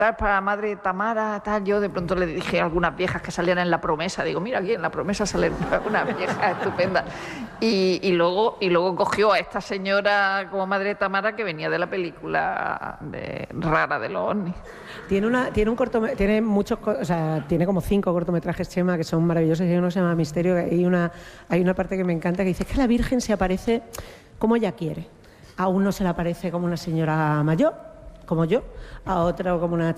para Madre Tamara, tal, yo de pronto le dije a algunas viejas que salían en La Promesa, digo, mira, aquí en La Promesa salen unas viejas estupendas. Y luego cogió a esta señora como Madre Tamara que venía de la película rara de los ovnis. Tiene muchos, o sea, tiene como 5 cortometrajes, Chema, que son maravillosos. Y uno se llama Misterio. Hay una parte que me encanta que dice que la Virgen se aparece como ella quiere. A uno se le aparece como una señora mayor, como yo, a otro como una